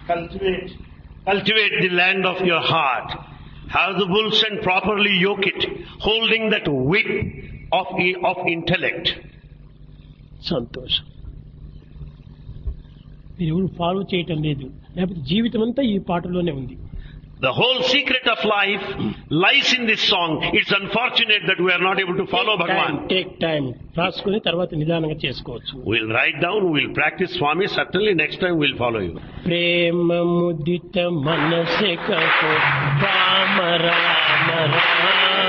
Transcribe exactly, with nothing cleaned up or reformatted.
Cultivate, cultivate the land of your heart. Have the bulls and properly yoke it, holding that whip of, of intellect. సంతోషం. మీరు ఎవరు follow చేయటం లేదు, లేకపోతే జీవితం అంతా ఈ పాటలోనే ఉంది. The whole secret of life lies in this song. It's unfortunate that we are not able to follow Bhagavan. Take time. రాసుకుని తర్వాత నిదానంగా చేసుకోవచ్చు. We'll write down, we'll practice Swami. Certainly next time we'll follow you. ప్రేమ ముదిత మనసే కహో రామ రామ రామ